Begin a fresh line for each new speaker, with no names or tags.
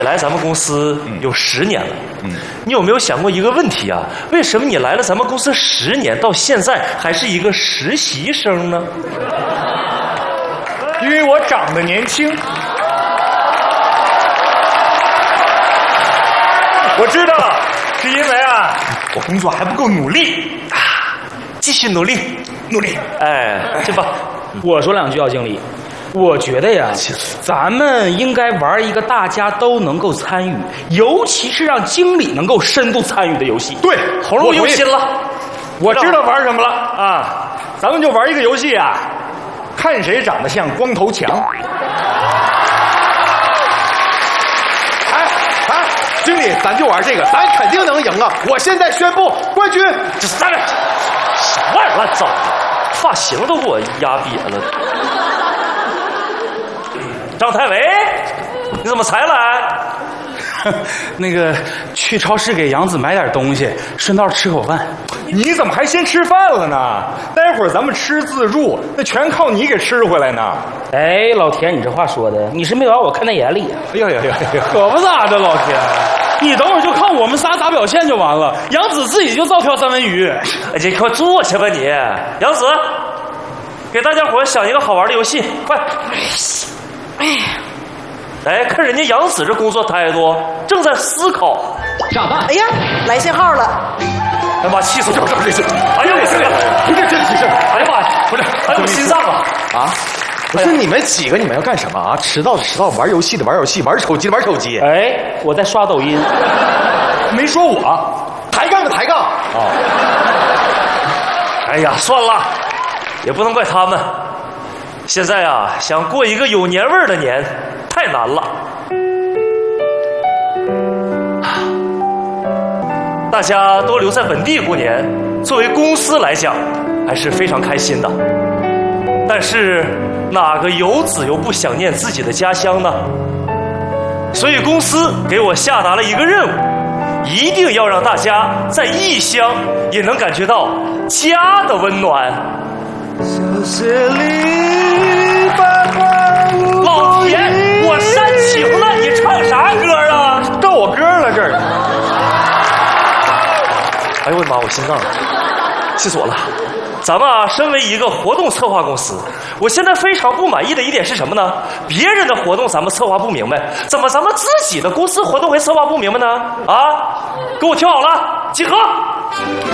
来咱们公司有10年了，你有没有想过一个问题啊？为什么你来了咱们公司10年，到现在还是一个实习生呢？
因为我长得年轻。我知道，是因为啊，我工作还不够努力啊，
继续努力，
努力。
哎，去吧。
我说两句，姚经理。我觉得呀，咱们应该玩一个大家都能够参与，尤其是让经理能够深度参与的游戏。
对，
投入用心了。
我知道玩什么了啊！咱们就玩一个游戏啊，看谁长得像光头强。
哎，经理，咱就玩这个，咱肯定能赢啊！我现在宣布冠军。
这3个什么玩意儿乱糟的，发型都给我压瘪了。张太维，你怎么才来？
那个去超市给杨子买点东西，顺道吃口饭。
你怎么还先吃饭了呢？待会儿咱们吃自助，那全靠你给吃回来呢。
哎，老田，你这话说的，你是没把我看在眼里啊？
哎呀呀呀呀！
可不咋的，老田，你等会儿就看我们仨咋表现就完了。杨子自己就照挑三文鱼。
哎，你快坐下吧你，杨子，给大家伙想一个好玩的游戏，快！哎，看人家杨子这工作态度，正在思考。
上班。哎呀，来信号了！
哎妈，气死我了！这是，哎呀，这个，哎呀妈呀，不是，还有心脏啊！
啊，不是你们几个，你们要干什么啊？迟到的迟到，玩游戏的玩游戏，玩手机的玩手机。
哎，我在刷抖音。
没说我，
抬杠的抬杠。哦。
哎呀，算了，也不能怪他们。现在啊，想过一个有年味儿的年，太难了。大家都留在本地过年，作为公司来讲，还是非常开心的。但是哪个游子又不想念自己的家乡呢？所以公司给我下达了一个任务，一定要让大家在异乡也能感觉到家的温暖。老田，我煽情了，你唱啥歌啊？
到我歌了这儿。
哎呦我的妈，我心脏气死我了！咱们啊，身为一个活动策划公司，我现在非常不满意的一点是什么呢？别人的活动咱们策划不明白，怎么咱们自己的公司活动会策划不明白呢？啊，给我听好了，集合！